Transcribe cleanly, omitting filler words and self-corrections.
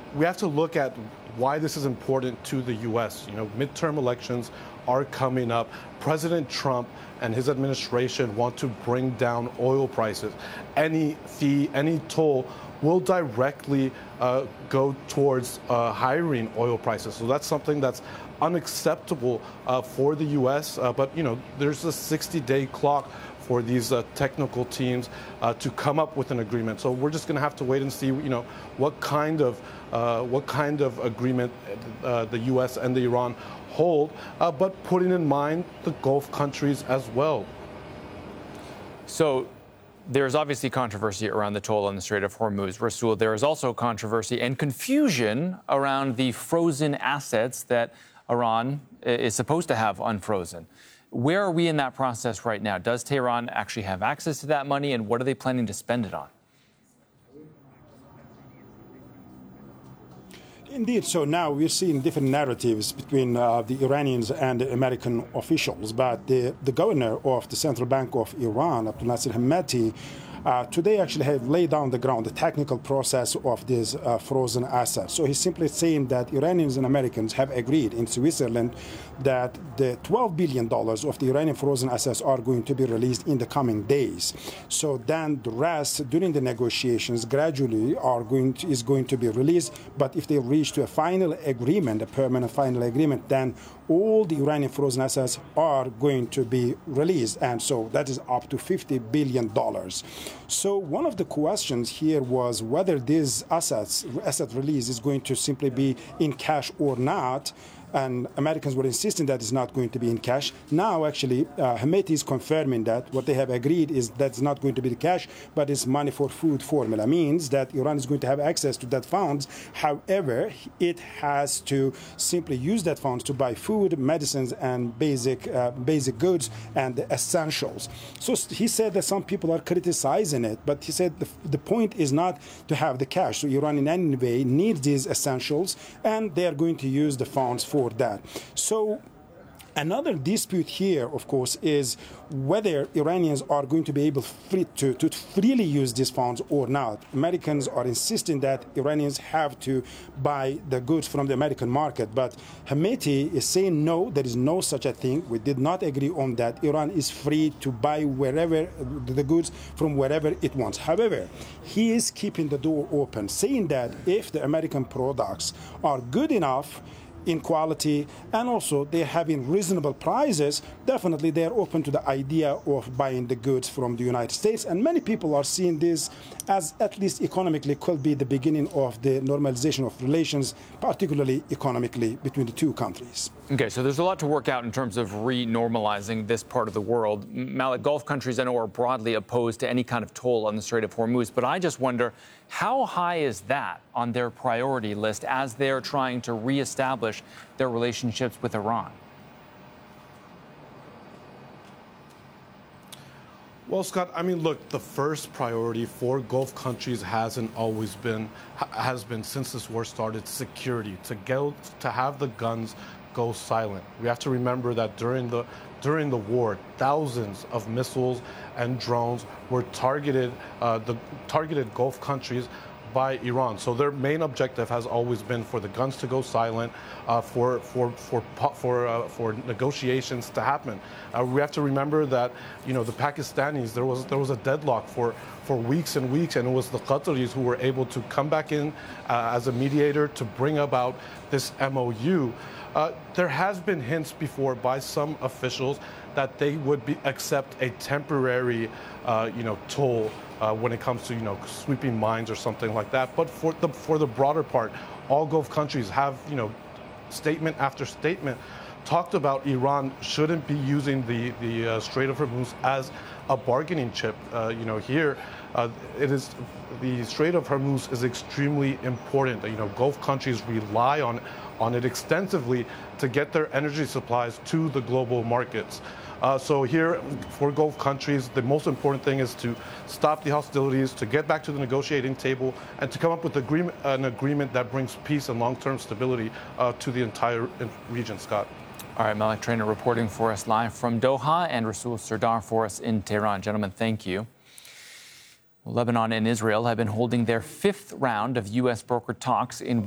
we have to look at why this is important to the U.S. Midterm elections are coming up. President Trump and his administration want to bring down oil prices. Any fee, any toll will directly go towards hiring oil prices. So that's something that's unacceptable for the U.S. But there's a 60-day clock for these technical teams to come up with an agreement. So we're just going to have to wait and see, what kind of agreement the U.S. and the Iran hold, but putting in mind the Gulf countries as well. So there's obviously controversy around the toll on the Strait of Hormuz. Rasul, there is also controversy and confusion around the frozen assets that Iran is supposed to have unfrozen. Where are we in that process right now? Does Tehran actually have access to that money, and what are they planning to spend it on? Indeed. So now we're seeing different narratives between the Iranians and the American officials. But the governor of the Central Bank of Iran, Abdulnasir Hemeti, today actually have laid down the ground the technical process of these frozen assets. So he's simply saying that Iranians and Americans have agreed in Switzerland that the $12 billion of the Iranian frozen assets are going to be released in the coming days. So then the rest during the negotiations gradually is going to be released. But if they reach to a final agreement, a permanent final agreement, then all the Iranian frozen assets are going to be released. And so that is up to $50 billion. So one of the questions here was whether this asset release is going to simply be in cash or not. And Americans were insisting that it's not going to be in cash. Now, actually, Hemeti is confirming that what they have agreed is that's not going to be the cash, but it's money for food formula. Means that Iran is going to have access to that funds. However, it has to simply use that funds to buy food, medicines, and basic goods and the essentials. So he said that some people are criticizing it, but he said the point is not to have the cash. So Iran in any way needs these essentials, and they are going to use the funds for that. So another dispute here, of course, is whether Iranians are going to be able to freely use these funds or not. Americans are insisting that Iranians have to buy the goods from the American market. But Hemeti is saying, no, there is no such a thing. We did not agree on that. Iran is free to buy wherever the goods from wherever it wants. However, he is keeping the door open, saying that if the American products are good enough in quality and also they're having reasonable prices, definitely they're open to the idea of buying the goods from the United States. And many people are seeing this as, at least economically, could be the beginning of the normalization of relations, particularly economically, between the two countries. Okay, so there's a lot to work out in terms of re-normalizing this part of the world. Malik, Gulf countries I know are broadly opposed to any kind of toll on the Strait of Hormuz, but I just wonder, how high is that on their priority list as they're trying to reestablish their relationships with Iran? Well, Scott, I mean, look, the first priority for Gulf countries has been since this war started, security, to have the guns go silent. We have to remember that during the war, thousands of missiles and drones were targeted Gulf countries by Iran. So their main objective has always been for the guns to go silent, for negotiations to happen. We have to remember that the Pakistanis, there was a deadlock for weeks and weeks, and it was the Qataris who were able to come back in as a mediator to bring about this MOU. There has been hints before by some officials that they would accept a temporary, toll when it comes to sweeping mines or something like that. But for the broader part, all Gulf countries have statement after statement talked about Iran shouldn't be using the Strait of Hormuz as a bargaining chip. Here it is the Strait of Hormuz is extremely important. Gulf countries rely on it extensively to get their energy supplies to the global markets. So here, for Gulf countries, the most important thing is to stop the hostilities, to get back to the negotiating table, and to come up with an agreement that brings peace and long-term stability to the entire region, Scott. All right, Malik Trainer reporting for us live from Doha, and Rasul Sardar for us in Tehran. Gentlemen, thank you. Lebanon and Israel have been holding their fifth round of U.S. brokered talks in